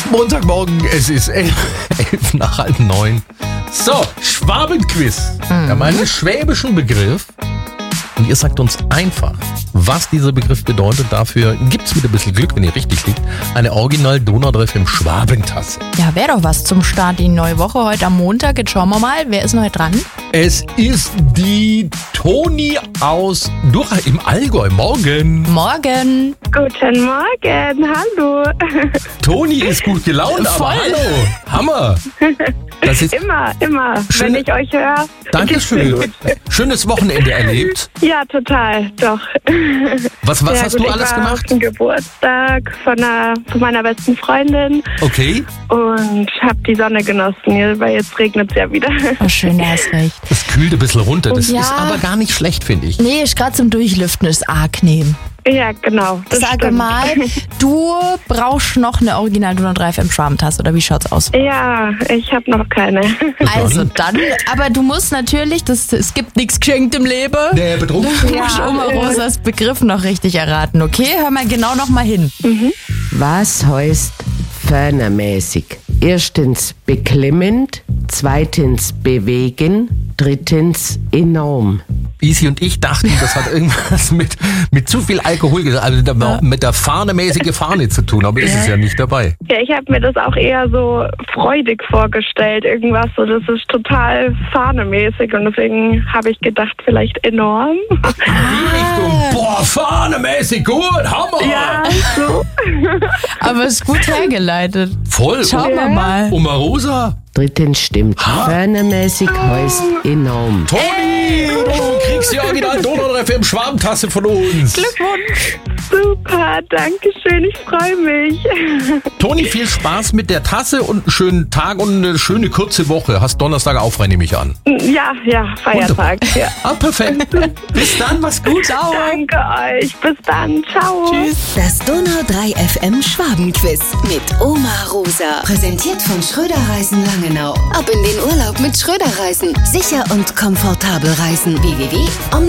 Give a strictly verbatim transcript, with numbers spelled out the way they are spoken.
Montagmorgen, es ist elf, elf nach halb neun. So, Schwabenquiz. Mhm. Wir haben einen schwäbischen Begriff. Und ihr sagt uns einfach, was dieser Begriff bedeutet. Dafür gibt's wieder ein bisschen Glück, wenn ihr richtig liegt. Eine Original Donau drei F M Schwabentasse. Ja, wäre doch was zum Start in die neue Woche. Heute am Montag. Jetzt schauen wir mal, wer ist noch heute dran? Es ist die Toni aus Durach im Allgäu. Morgen. Morgen. Guten Morgen, hallo. Toni ist gut gelaunt, aber Voll. hallo. Hammer. Das ist Immer, immer, Schön- wenn ich euch höre. Dankeschön. Schönes Wochenende erlebt. Ja, total, doch. Was, was Sehr hast gut. du alles ich war gemacht? Auf dem Geburtstag von, einer, von meiner besten Freundin Okay. und habe die Sonne genossen, weil jetzt regnet es ja wieder. Oh, schön, da hast recht. Es kühlt ein bisschen runter. Das Ja. ist aber gar nicht schlecht, finde ich. Nee, ist gerade zum Durchlüften ist arg nehmen. Ja, genau. Das Sage stimmt. mal, du brauchst noch eine Original Donau drei F M Schwabentasse, oder wie schaut's aus? Ja, ich habe noch keine. Also dann, aber du musst natürlich, das, es gibt nichts geschenkt im Leben. Der Betrug. Du musst Oma Rosas Begriff noch richtig erraten, okay? Hör mal genau noch mal hin. Was heißt fördermäßig? Erstens beklemmend, zweitens bewegen, drittens enorm. Isi und ich dachten, das hat irgendwas mit, mit zu viel Alkohol, also mit der, mit der fahnemäßige Fahne zu tun, aber ist es ja nicht dabei. Ja, ich habe mir das auch eher so freudig vorgestellt. Irgendwas so, das ist total fahnemäßig und deswegen habe ich gedacht, vielleicht enorm. Richtung, boah, fahnemäßig, gut, Hammer. Ja, so. Aber es ist gut hergeleitet. Voll. Schauen wir mal. Oma Rosa. Drittens stimmt. Fördermäßig heißt enorm. Toni, du kriegst die Original Donau drei F M Schwabentasse von uns. Glückwunsch. Super, danke schön, ich freue mich. Toni, viel Spaß mit der Tasse und einen schönen Tag und eine schöne kurze Woche. Hast Donnerstag auch frei, nehme ich an. Ja, ja, Feiertag. Ja. Ah, perfekt. Bis dann, mach's gut. Ciao. Danke euch, bis dann, ciao. Tschüss. Das Donau drei F M Schwabenquiz mit Oma Rosa. Präsentiert von Schröder Reisen Langenau. Ab in den Urlaub mit Schröder Reisen. Sicher und komfortabel reisen. w w w punkt